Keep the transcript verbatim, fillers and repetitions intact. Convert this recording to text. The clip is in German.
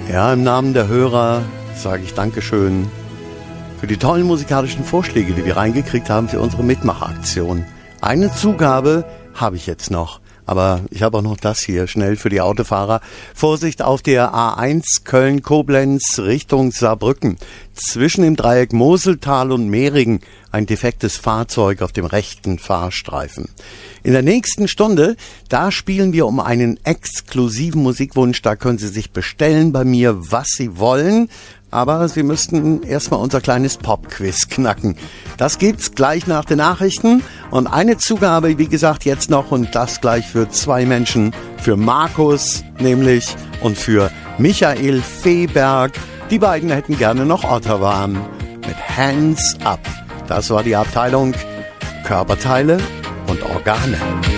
Ja, im Namen der Hörer sage ich Dankeschön für die tollen musikalischen Vorschläge, die wir reingekriegt haben für unsere Mitmachaktion. Eine Zugabe habe ich jetzt noch, aber ich habe auch noch das hier, schnell für die Autofahrer. Vorsicht auf der A eins Köln-Koblenz Richtung Saarbrücken. Zwischen dem Dreieck Moseltal und Mehringen ein defektes Fahrzeug auf dem rechten Fahrstreifen. In der nächsten Stunde, da spielen wir um einen exklusiven Musikwunsch. Da können Sie sich bestellen bei mir, was Sie wollen. Aber Sie müssten erstmal unser kleines Pop-Quiz knacken. Das gibt's gleich nach den Nachrichten. Und eine Zugabe, wie gesagt, jetzt noch und das gleich für zwei Menschen. Für Markus nämlich und für Michael Feberg. Die beiden hätten gerne noch Ottawa mit Hands Up. Das war die Abteilung Körperteile und Organe.